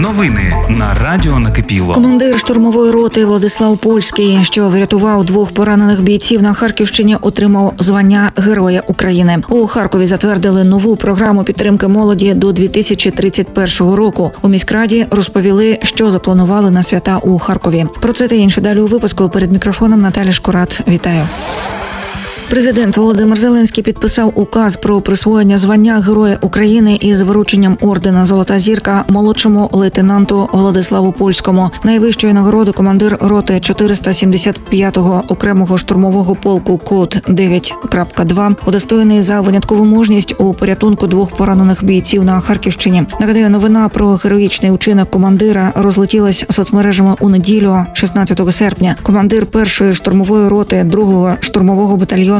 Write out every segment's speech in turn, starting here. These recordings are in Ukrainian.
Новини на Радіо Накипіло. Командир штурмової роти Владислав Польський, що врятував 2 поранених бійців на Харківщині, отримав звання Героя України. У Харкові затвердили нову програму підтримки молоді до 2031 року. У міськраді розповіли, що запланували на свята у Харкові. Про це та інше далі у випуску. Перед мікрофоном Наталя Шкурат. Вітаю. Президент Володимир Зеленський підписав указ про присвоєння звання Героя України із врученням ордена «Золота зірка» молодшому лейтенанту Владиславу Польському. Найвищою нагородою командир роти 475-го окремого штурмового полку код 9.2 удостоєний за виняткову мужність у порятунку 2 поранених бійців на Харківщині. Нагадаю, новина про героїчний учинок командира розлетілась соцмережами у неділю, 16 серпня. Командир 1-ї штурмової роти 2-го штурмового батальйону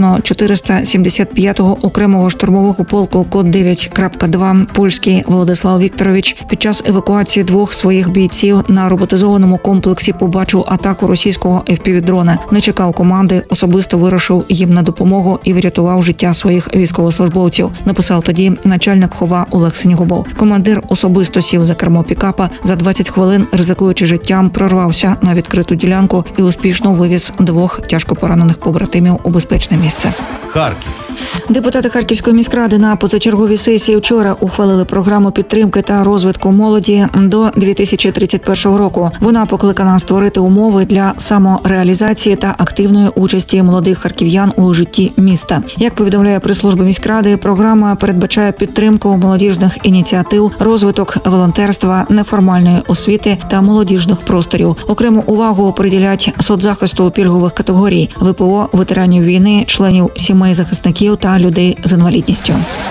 475-го окремого штурмового полку код 9.2 Польський Владислав Вікторович під час евакуації 2 своїх бійців на роботизованому комплексі побачив атаку російського FPV-дрона. Не чекав команди, особисто вирушив їм на допомогу і врятував життя своїх військовослужбовців, написав тоді начальник ХОВА Олег Синігубов. Командир особисто сів за кермо пікапа, за 20 хвилин, ризикуючи життям, прорвався на відкриту ділянку і успішно вивіз 2 тяжко поранених побратимів у безпечне місце. Харків. Депутати Харківської міськради на позачерговій сесії вчора ухвалили програму підтримки та розвитку молоді до 2031 року. Вона покликана створити умови для самореалізації та активної участі молодих харків'ян у житті міста. Як повідомляє прес-служба міськради, програма передбачає підтримку молодіжних ініціатив, розвиток волонтерства, неформальної освіти та молодіжних просторів. Окрему увагу приділять соцзахисту пільгових категорій – ВПО, ветеранів війни, членів сімей захисників та людей з інвалідністю.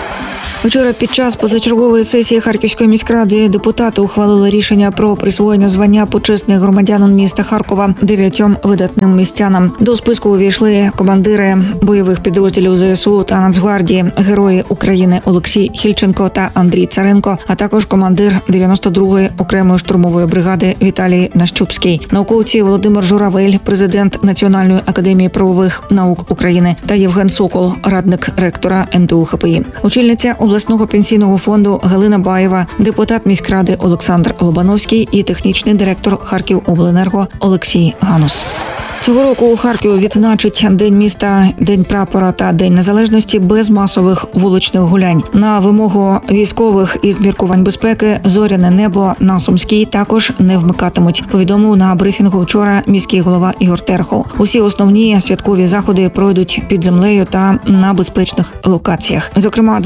Вчора під час позачергової сесії Харківської міськради депутати ухвалили рішення про присвоєння звання почесних громадянин міста Харкова 9 видатним містянам. До списку увійшли командири бойових підрозділів ЗСУ та Нацгвардії, Герої України Олексій Хільченко та Андрій Царенко, а також командир 92-ї окремої штурмової бригади Віталій Нащупський, науковці Володимир Журавель, президент Національної академії правових наук України та Євген Сокол, радник ректора НТУ ХПІ. Очільниця обласного пенсійного фонду Галина Баєва, депутат міськради Олександр Лобановський і технічний директор Харківобленерго Олексій Ганус. Цього року у Харкові відзначить День міста, День прапора та День незалежності без масових вуличних гулянь. На вимогу військових із міркувань безпеки зоряне небо на Сумській також не вмикатимуть, повідомив на брифінгу вчора міський голова Ігор Терехов. Усі основні святкові заходи пройдуть під землею та на безпечних локаціях. Зокрема,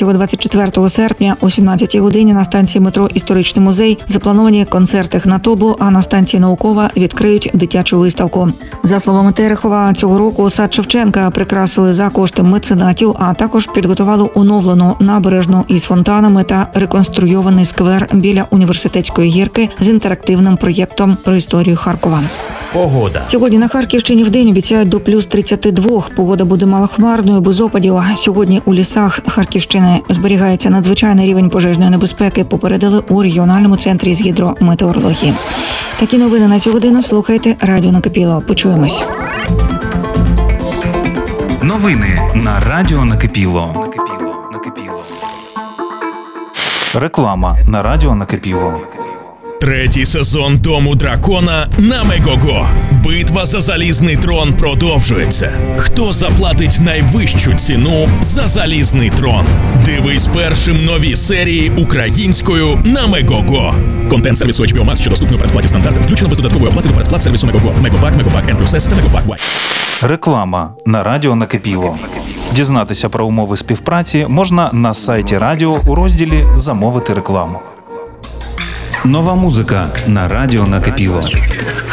23-24 серпня о 17-й годині на станції метро «Історичний музей» заплановані концерти Гнатобу, а на станції Наукова відкриють дитячу виставку. За словами Терехова, цього року сад Шевченка прикрасили за кошти меценатів, а також підготували оновлену набережну із фонтанами та реконструйований сквер біля університетської гірки з інтерактивним проєктом про історію Харкова. Погода. Сьогодні на Харківщині вдень обіцяють до плюс 32. Погода буде малохмарною, без опадів. Сьогодні у лісах Харківщини зберігається надзвичайний рівень пожежної небезпеки, попередили у регіональному центрі з гідрометеорології. Такі новини на цю годину слухайте Радіо Накипіло. Почуємось. Новини на Радіо Накипіло. Реклама на Радіо Накипіло. 3-й сезон Дому дракона на Мегого. Битва за залізний трон продовжується. Хто заплатить найвищу ціну за залізний трон? Дивись першим нові серії українською на Мегого. Контент сервісу HBO Max, що доступний у передплаті стандарт, включено без додаткової оплати до передплат сервісу Мегого. Мегобак, Мегобак N+S та Мегобак Y. Реклама на Радіо Накипіло. Дізнатися про умови співпраці можна на сайті радіо у розділі «Замовити рекламу». Нова музика на Радіо Накипіло.